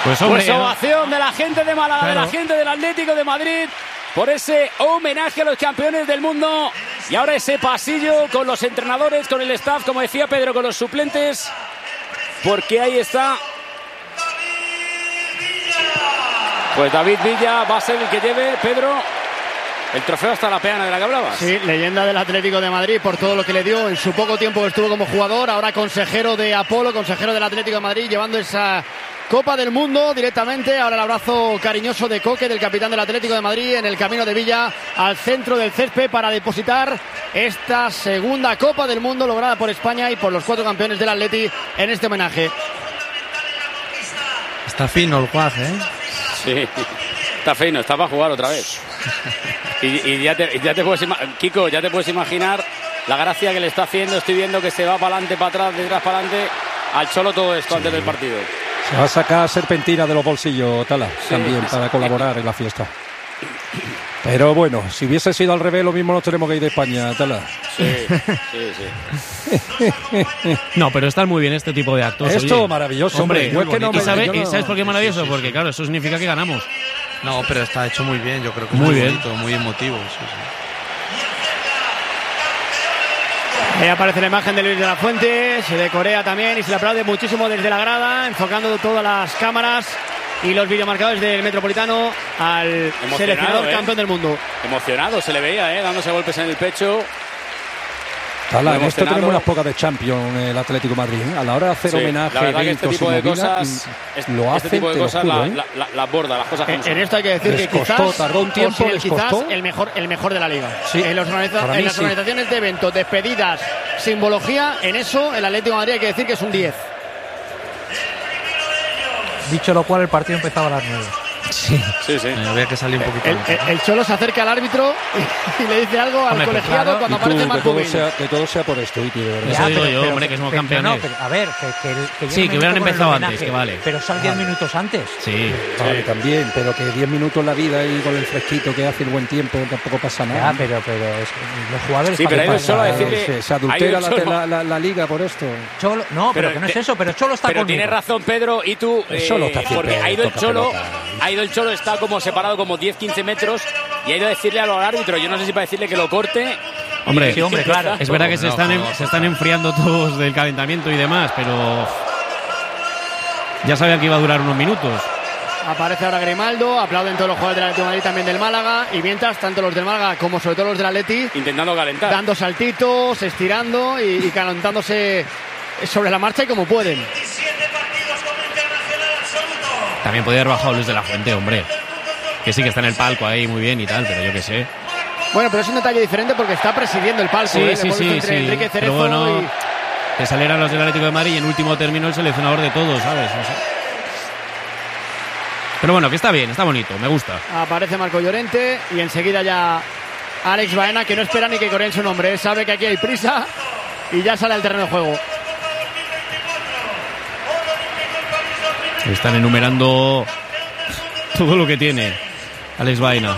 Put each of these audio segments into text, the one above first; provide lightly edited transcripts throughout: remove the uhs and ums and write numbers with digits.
Pues ovación de la gente de Málaga, claro, de la gente del Atlético de Madrid, por ese homenaje a los campeones del mundo. Y ahora ese pasillo con los entrenadores, con el staff, como decía Pedro, con los suplentes, porque ahí está. Pues David Villa va a ser el que lleve, Pedro, el trofeo hasta la peana de la que hablabas. Sí, leyenda del Atlético de Madrid por todo lo que le dio en su poco tiempo que estuvo como jugador. Ahora consejero de Apolo, consejero del Atlético de Madrid, llevando esa Copa del Mundo directamente. Ahora el abrazo cariñoso de Coque, del capitán del Atlético de Madrid, en el camino de Villa al centro del césped para depositar esta segunda Copa del Mundo lograda por España y por los 4 campeones del Atleti en este homenaje. Está fino el guaje, ¿eh? Sí, está fino, está para jugar otra vez. Y ya te puedes Kiko, ya te puedes imaginar la gracia que le está haciendo. Estoy viendo que se va para adelante, para atrás, detrás, para adelante al Cholo todo esto, sí, antes del partido. Se va a sacar serpentina de los bolsillos, Tala, sí, también, para colaborar en la fiesta. Pero bueno, si hubiese sido al revés, lo mismo nos tenemos que ir de España, Tala. Sí. No, pero están muy bien este tipo de actos. Esto oye, maravilloso, hombre. ¿Sabes por qué es maravilloso? Porque claro, eso significa que ganamos. No, pero está hecho muy bien, yo creo que muy es muy bien, bonito, muy emotivo. Sí. Ahí aparece la imagen de Luis de la Fuente, se de Corea también, y se le aplaude muchísimo desde la grada, enfocando todas las cámaras y los videomarcadores del Metropolitano al seleccionador campeón del mundo. Emocionado se le veía, dándose golpes en el pecho. Tala, en esto tenemos unas pocas de Champions el Atlético de Madrid, ¿eh? A la hora de hacer homenaje, este tipo de cosas, lo hacen, este tipo de cosas la borda, las cosas en esto hay que decir que quizás tardó un tiempo, quizás el mejor de la liga. Sí, en las organizaciones de eventos, despedidas, simbología, en eso el Atlético de Madrid hay que decir que es un 10. Dicho lo cual, el partido empezaba a las 9. Sí. Había que salir un poquito. El Cholo se acerca al árbitro y le dice algo al colegiado, claro, cuando aparece Marco Bin. Que todo sea por esto, Iti, de verdad. Eso digo yo, hombre, que somos campeones. No, a ver, que sí, que hubieran empezado antes, que vale. Pero sal 10 minutos antes. Sí. Vale, también, pero que 10 minutos la vida y con el fresquito que hace el buen tiempo tampoco pasa nada. Ya, pero los jugadores... Sí, pero hay solo a decirle... Se adultera la liga por esto. Cholo, no, pero que no es eso, pero Cholo está conmigo. Pero tienes razón, Pedro, y tú... porque ha ido el Cholo, está como separado como 10-15 metros y ha ido a decirle al árbitro, yo no sé si para decirle que lo corte. Hombre, sí, hombre, claro. Es verdad que se están enfriando todos del calentamiento y demás, pero ya sabía que iba a durar unos minutos. Aparece ahora Grimaldo, aplauden todos los jugadores del Atlético de Madrid, también del Málaga, y mientras tanto los del Málaga como sobre todo los del Atleti intentando calentar, dando saltitos, estirando y calentándose sobre la marcha y como pueden. También podía haber bajado Luis de la Fuente, hombre. Que sí que está en el palco ahí muy bien y tal, pero yo qué sé. Bueno, pero es un detalle diferente porque está presidiendo el palco. Sí. Entre Enrique Cerezo, pero bueno, y... que salieran los del Atlético de Madrid y en último término el seleccionador de todos, ¿sabes? No sé. Pero bueno, que está bien, está bonito, me gusta. Aparece Marco Llorente y enseguida ya Alex Baena, que no espera ni que coreen su nombre. Sabe que aquí hay prisa y ya sale al terreno de juego. Están enumerando todo lo que tiene Alex Baena.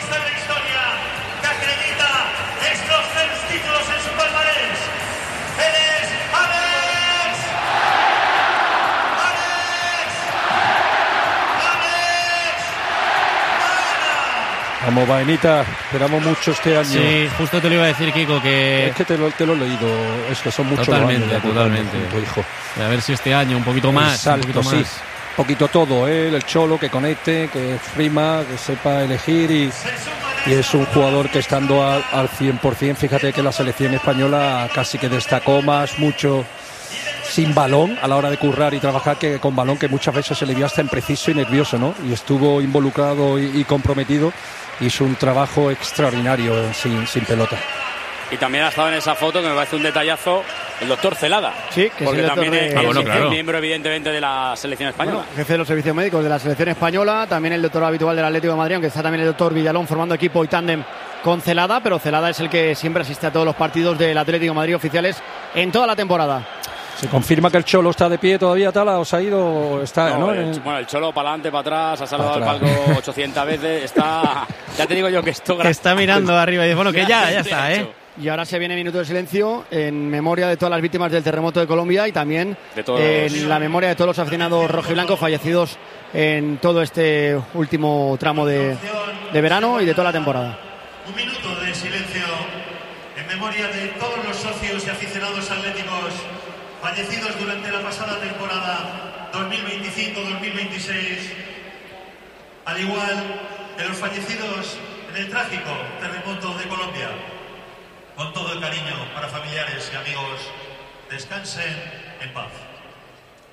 Vamos, Baenita, esperamos mucho este año. Sí, justo te lo iba a decir, Kiko, que... Es que te lo he leído, es que son muchos totalmente, años. Totalmente. Tu hijo. A ver si este año un poquito más. Salto, sí. Un poquito todo, el Cholo, que conecte, que frima, que sepa elegir y es un jugador que estando al 100%, fíjate que la selección española casi que destacó mucho sin balón a la hora de currar y trabajar que con balón, que muchas veces se le vio hasta impreciso y nervioso, ¿no? Y estuvo involucrado y comprometido. Hizo un trabajo extraordinario sin pelota. Y también ha estado en esa foto, que me parece un detallazo, el doctor Celada. Sí, que porque es también es claro. miembro, evidentemente, de la selección española. Bueno, jefe de los servicios médicos de la selección española, también el doctor habitual del Atlético de Madrid, aunque está también el doctor Villalón formando equipo y tándem con Celada, pero Celada es el que siempre asiste a todos los partidos del Atlético de Madrid oficiales en toda la temporada. ¿Se confirma que el Cholo está de pie todavía, Tala? ¿O se ha ido? Está, ¿no? Bueno, el Cholo para adelante, para atrás, ha saludado al palco 800 veces. Está, ya te digo yo que esto... Está mirando arriba y dice, bueno, que ya está, ¿eh? Y ahora se viene minuto de silencio en memoria de todas las víctimas del terremoto de Colombia y también en la memoria de todos los aficionados rojiblancos fallecidos en todo este último tramo de verano y de toda la temporada. Un minuto de silencio en memoria de todos los socios y aficionados atléticos fallecidos durante la pasada temporada 2025-2026, al igual que los fallecidos en el trágico terremoto de Colombia. Con todo el cariño para familiares y amigos, descansen en paz.